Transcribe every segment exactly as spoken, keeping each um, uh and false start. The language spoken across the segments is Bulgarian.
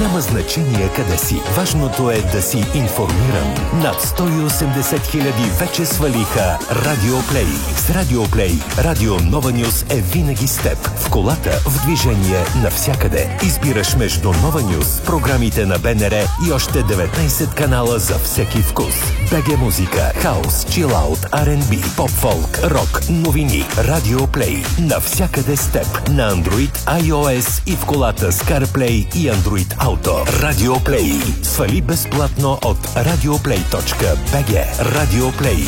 Няма значение къде си. Важното е да си информиран. Над сто и осемдесет хиляди вече свалиха Радио Плей. С Радио Плей, Радио Нова Нюс е винаги с теб. В колата, в движение, навсякъде. Избираш между Нова Нюс, програмите на БНР и още деветнайсет канала за всеки вкус. БГ музика, хаус, чилаут, Ар енд Би, поп-фолк, рок, новини. Радио Плей. Навсякъде с теб. На Android, iOS и в колата с CarPlay и Android Auto. Радио Плей. Свали безплатно от радиоплей точка би джи. Радио Плей.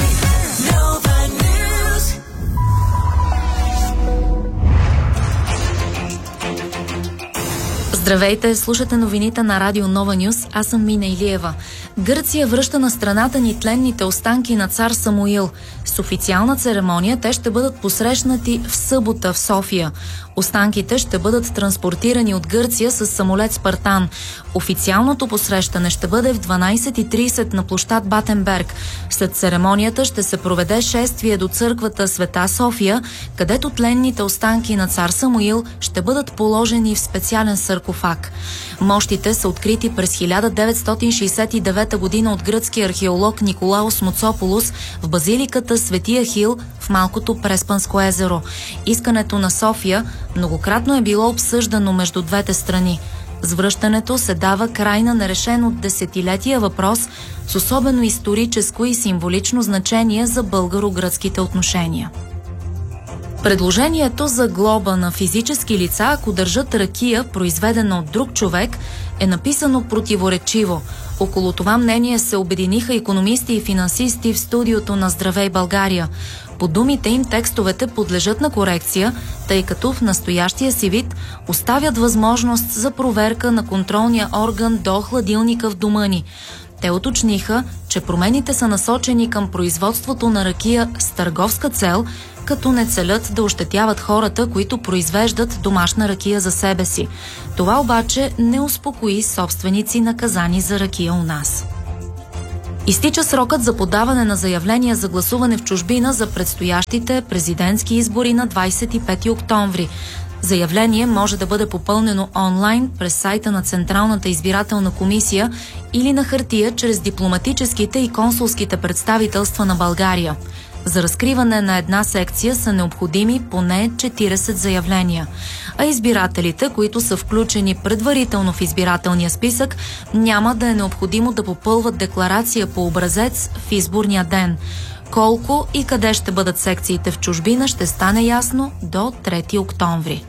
Здравейте, слушате новините на Радио Нова Нюс. Аз съм Мина Илиева. Гърция връща на страната ни тленните останки на цар Самуил. С официална церемония те ще бъдат посрещнати в събота в София. Останките ще бъдат транспортирани от Гърция с самолет Спартан. Официалното посрещане ще бъде в дванайсет и трийсет на площад Батенберг. След церемонията ще се проведе шествие до църквата Света София, където тленните останки на цар Самуил ще бъдат положени в специален саркофаг. Мощите са открити през хиляда деветстотин шейсет и девета година от гръцки археолог Николаос Моцополос в базиликата Свети Ахил в малкото Преспанско езеро. Искането на София многократно е било обсъждано между двете страни. С връщането се дава край на нерешен от десетилетия въпрос с особено историческо и символично значение за българо-гръцките отношения. Предложението за глоба на физически лица, ако държат ракия, произведена от друг човек, е написано противоречиво. Около това мнение се обединиха икономисти и финансисти в студиото на Здравей България. По думите им текстовете подлежат на корекция, тъй като в настоящия си вид оставят възможност за проверка на контролния орган до хладилника в дома ни. Те уточниха, че промените са насочени към производството на ракия с търговска цел, като не целят да ощетяват хората, които произвеждат домашна ракия за себе си. Това обаче не успокои собственици наказани за ракия у нас. Изтича срокът за подаване на заявления за гласуване в чужбина за предстоящите президентски избори на двайсет и пети октомври. Заявление може да бъде попълнено онлайн през сайта на Централната избирателна комисия или на хартия чрез дипломатическите и консулските представителства на България. За разкриване на една секция са необходими поне четирийсет заявления, а избирателите, които са включени предварително в избирателния списък, няма да е необходимо да попълват декларация по образец в изборния ден. Колко и къде ще бъдат секциите в чужбина ще стане ясно до трети октомври.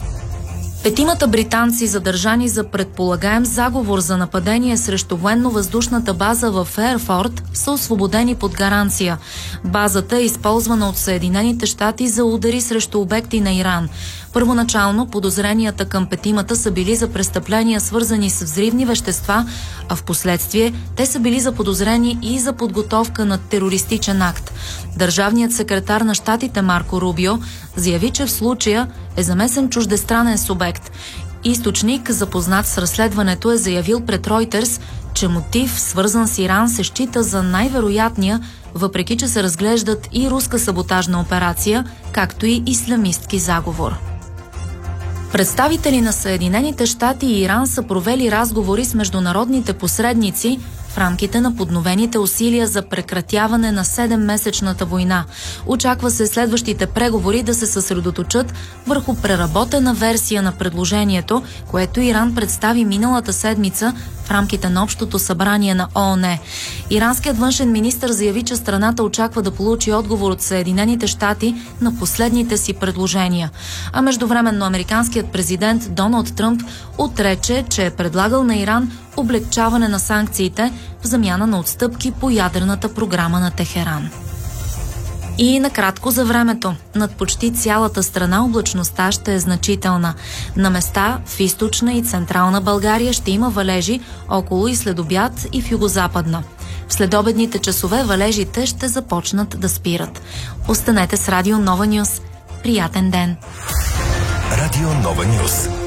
Петимата британци, задържани за предполагаем заговор за нападение срещу военно-въздушната база в Ерфорд, са освободени под гаранция. Базата е използвана от Съединените щати за удари срещу обекти на Иран. Първоначално подозренията към петимата са били за престъпления, свързани с взривни вещества, а в последствие те са били заподозрени и за подготовка на терористичен акт. Държавният секретар на щатите Марко Рубио заяви, че в случая е замесен чуждестранен субект. Източник, запознат с разследването, е заявил пред Ройтерс, че мотив, свързан с Иран, се счита за най-вероятния, въпреки че се разглеждат и руска саботажна операция, както и ислямистки заговор. Представители на Съединените щати и Иран са провели разговори с международните посредници в рамките на подновените усилия за прекратяване на седеммесечната война. Очаква се следващите преговори да се съсредоточат върху преработена версия на предложението, което Иран представи миналата седмица в рамките на Общото събрание на ООН. Иранският външен министър заяви, че страната очаква да получи отговор от Съединените щати на последните си предложения. А междувременно американският президент Доналд Тръмп отрече, че е предлагал на Иран облегчаване на санкциите в замяна на отстъпки по ядрената програма на Техеран. И накратко за времето. Над почти цялата страна облачността ще е значителна. На места в източна и централна България ще има валежи около и след обяд и в югозападна. В следобедните часове валежите ще започнат да спират. Останете с Радио Нова Нюс. Приятен ден! Радио Нова Нюс.